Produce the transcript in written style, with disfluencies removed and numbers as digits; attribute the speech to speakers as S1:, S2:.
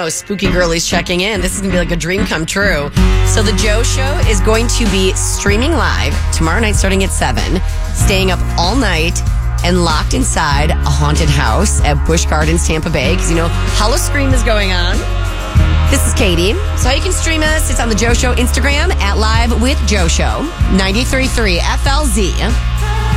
S1: go. Spooky Girlies checking in. This is going to be like a dream come true. So the Joe Show is going to be streaming live tomorrow night starting at 7, staying up all night and locked inside a haunted house at Busch Gardens, Tampa Bay, because, Howl-O-Scream is going on. This is Katie. So how you can stream us, it's on the Joe Show Instagram at Live with Joe Show, 93.3 FLZ.